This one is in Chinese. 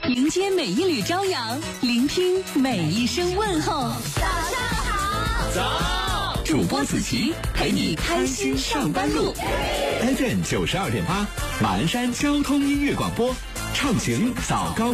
迎接每一缕朝阳，聆听每一声问候。 早上好， 早！ 主播子琪陪你开心上班路。 FM 92.8，马鞍山交通音乐广播，畅行早高。